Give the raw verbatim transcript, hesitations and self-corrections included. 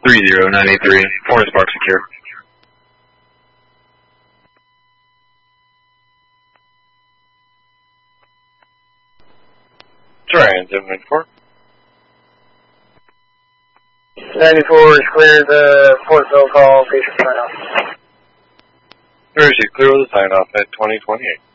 three zero nine eight three, Forest Park secure. Transit ninety-four. ninety-four is clear, the Portville call, patient sign off. Jersey, clear with a sign off at twenty twenty-eight.